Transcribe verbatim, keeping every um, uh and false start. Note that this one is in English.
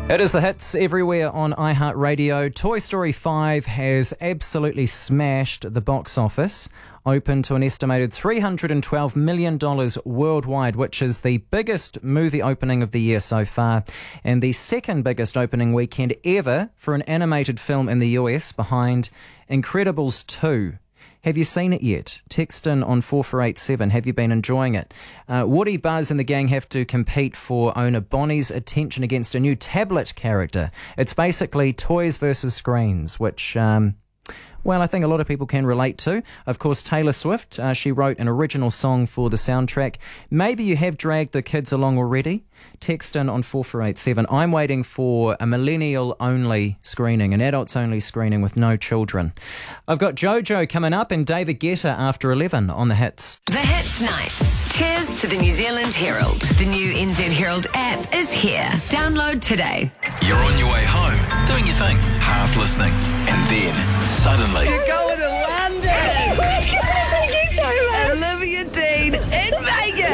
It is the hits everywhere on iHeartRadio. Toy Story five has absolutely smashed the box office, open to an estimated three hundred twelve million dollars worldwide, which is the biggest movie opening of the year so far, and the second biggest opening weekend ever for an animated film in the U S, behind Incredibles two. Have you seen it yet? Text in on four four eight seven. Have you been enjoying it? Uh, Woody, Buzz and the gang have to compete for owner Bonnie's attention against a new tablet character. It's basically toys versus screens, which... Um, Well, I think a lot of people can relate to. Of course, Taylor Swift, uh, she wrote an original song for the soundtrack. Maybe you have dragged the kids along already. Text in on four four eight seven. I'm waiting for a millennial-only screening, an adults-only screening with no children. I've got Jojo coming up and David Guetta after eleven on The Hits. The Hits Nights. Cheers to the New Zealand Herald. The new N Z Herald app is here. Download today. You're on your way home, doing your thing, half listening, and then